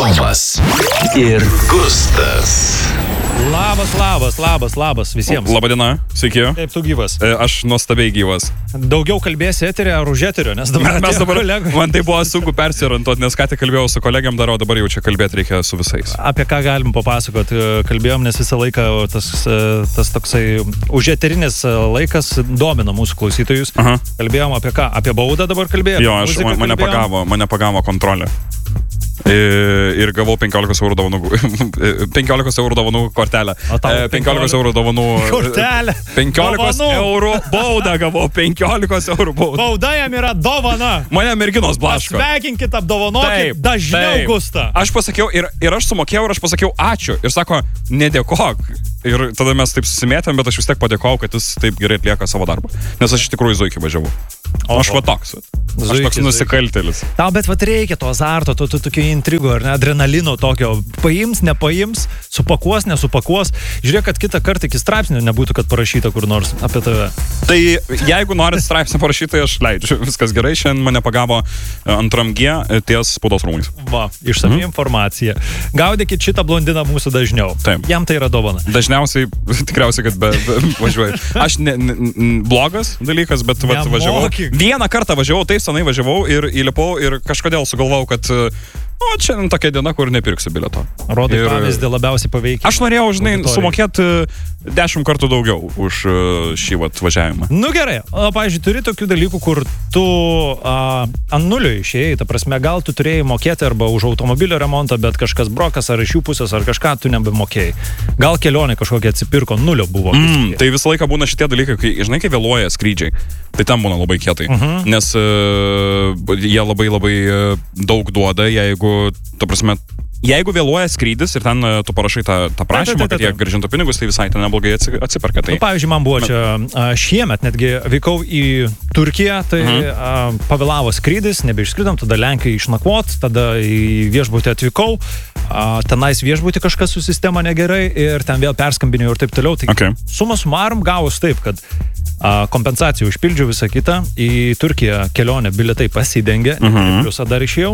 Tomas ir Gustas. Labas visiems. Labadiena, sveiki. Kaip tu gyvas? Aš nuostabiai gyvas. Daugiau kalbėsi eterį ar už eterio, nes dabar Mes dabar kolegų. man tai buvo sunku persiorientuoti, nes ką tik kalbėjau su kolegiam dar, o dabar jau čia kalbėti reikia su visais. Apie ką galim papasakoti? Kalbėjom, nes visą laiką tas toksai už eterinis laikas domina mūsų klausytojus. Aha. Kalbėjom apie ką? Apie baudą dabar kalbėjom? Jo, mane pagavo kontrolė. Ir gavau 15 eurų dovanų 15 eurų dovanų kortelę. 15 eurų dovanų kortelę. 15 eurų baudą gavau. 15 eurų baudą. Bauda jam yra dovana. Mane merginos blaško. Sveikinkit, apdovanokit dažniau Gustą. Aš pasakiau ir aš sumokėjau ir aš pasakiau ačiū. Ir sako, nedėkok. Ir tada mes taip susimėtėm, bet aš vis tiek padėkojau, kad jis taip gerai atlieka savo darbą. Nes aš iš tikrųjų zuikį važiavau. Aš va toks. Aš toks nusikaltėlis. Tau bet vat reikia to azarto, to tokio intrigo, ar ne, adrenalino tokio. Paims, nepaims, supakuos, nesupakuos. Žiūrėk, kad kitą kartą iki straipsnio nebūtų, kad parašyta kur nors apie tave. Tai jeigu norit straipsnį parašyti, tai aš leidžiu. Viskas gerai. Šiandien mane pagavo antram G ties spaudos rūmais. Va, išsami informacija. Gaudykit šitą blondiną mūsų dažniau. Taip. Jam tai yra dovana. Dažniausiai, tikriausiai, kad važiuoju. Aš blogas dalykas, bet važiavau. Vieną kartą važiavau, taip senai važiavau ir įlipau ir kažkodėl sugalvojau, kad čia tokia diena, kur nepirksiu bilieto. Rodai pavyzdį labiausiai paveikia. Aš norėjau, žinai, sumokėti 10 kartų daugiau už šį važiavimą. Nu gerai, o pavyzdžiui, turi tokių dalykų, kur tu ant nulio išėjai, ta prasme, gal tu turėjai mokėti arba už automobilio remontą, bet kažkas brokas ar iš jų pusės ar kažką tu nebemokėjai. Gal kelionė kažkokia atsipirko, nulio buvo. Tai visą laiką būna šitie dalykai, kai, žinai, kai vėluoja skrydžiai, tai tam būna labai kietai, nes jie labai daug duoda, jeigu vėluoja skrydis ir ten tu parašai tą prašymą, kad jie grąžintų pinigus, tai visai ten neblogai atsiperka. Tai... Pavyzdžiui, man buvo čia šiemet, netgi vykau į Turkiją, tai pavėlavo skrydis, nebeišskridom, tada Lenkijoje išnakvot, tada į viešbutį atvykau, tenais viešbutį kažkas su sistema negerai ir ten vėl perskambinėjau ir taip toliau. Tai suma sumarum gavus taip, kad kompensacijų užpildžiau visą kitą, į Turkiją kelionę bilietai pasidengė, pliusą dar išėjau,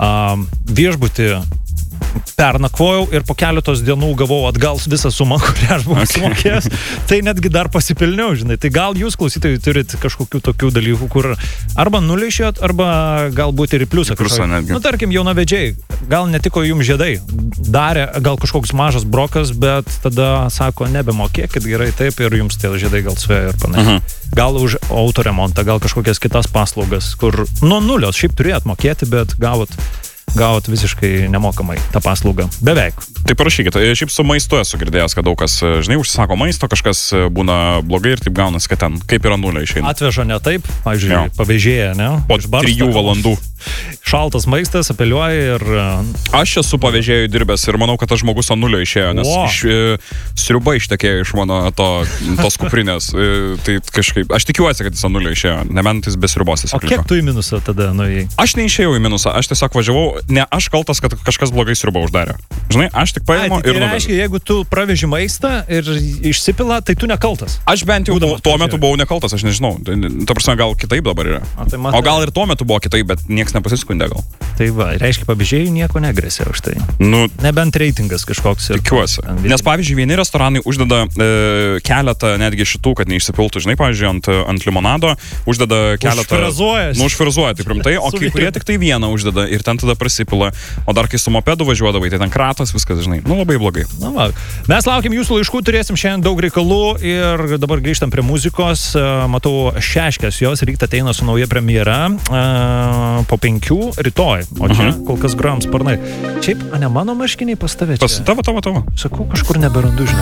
viešbutį pernakvojau ir po keletos dienų gavau atgal visą sumą, kurią aš buvau sumokėjęs. Tai netgi dar pasipilniau, žinai. Tai gal jūs, klausytojai, turit kažkokių tokių dalykų, kur arba nulį išėjot, arba galbūt ir į pliusą. Nu, tarkim, jaunavedžiai, gal netiko jums žiedai. Darė gal kažkoks mažas brokas, bet tada sako, nebemokėkit gerai taip ir jums tie žiedai gal svėjo ir panašiai. Gal už autoremontą, gal kažkokias kitas paslaugas, kur nuo nulio šiaip turėjot mokėti, bet gavot visiškai nemokamai tą paslaugą. Beveik. Tai parašykit. Šiaip su maistu esu girdėjęs, kad daug kas, žinai, užsisako maisto, kažkas būna blogai ir taip gaunasi, kad ten kaip yra nulio išeina. Atveža ne taip, pavyzdžiui, pavėžėja, ne? Po 3 valandų. Šaltas maistas, apeliuoja ir... Aš esu pavėžėjų dirbęs ir manau, kad tas žmogus ant nulio išėjo, nes sriuba ištekėjo iš mano tos kuprinės. Tai kažkaip, aš tikiuosi, kad jis ant nulio išėjo, nebent jis be sriubos tiesiog liko. O kiek tu į minusą tada nuėjai? Aš neišėjau į minusą, aš tiesiog važiavau, ne aš kaltas, kad kažkas blogai sriubą uždarė. Žinai, aš tik paimu ir nuvežiu. Reiškia, jeigu tu praveži maistą ir išsipila, tai tu nekaltas. Aš bent jau tuo metu buvau nekaltas, aš nežinau. Ta prasme, gal kitaip dabar yra. O gal ir tuo metu buvo kitaip, bet nieks nepasiskundė gal. Tai va, reiškia, pavėžėjų nieko negresė už tai. Nebent reitingas kažkoks. Tikiuosi. Nes pavyzdžiui, vieni restoranai uždeda keletą netgi šitų, kad neišsipiltų, žinai, pavyzdžiui, ant limonado uždeda keletą. Užfrizuoja, taip rimtai, o kai kurie tik tai vieną uždeda ir ten tada prasipila. O dar kai su mopedu važiuodavai, tai ten kratos, viskas, žinai, labai blogai. Na, va. Mes laukiam jūsų laiškų, turėsim šiandien daug reikalų ir dabar grįžtam prie muzikos. Matau, Šeškės jos ryte ateina su nauja premjera po 5 rytoj. O čia kol kas grojam sparnai. Šiaip, ne mano marškiniai pas tave čia? Pas tavo. Sakau, kažkur neberandu, žinai.